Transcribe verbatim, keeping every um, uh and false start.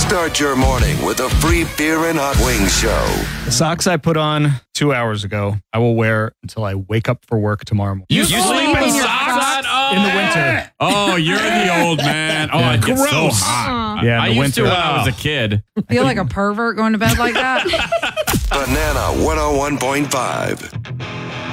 Start your morning with a free beer and hot wings show. The socks I put on two hours ago, I will wear until I wake up for work tomorrow morning. You, you sleep in socks? Oh, in the winter. Oh, you're the old man. Oh, Yeah. it gets so Gross. hot. Yeah, in I the used to winter. when I was a kid. Feel like a pervert going to bed like that? Banana one oh one point five.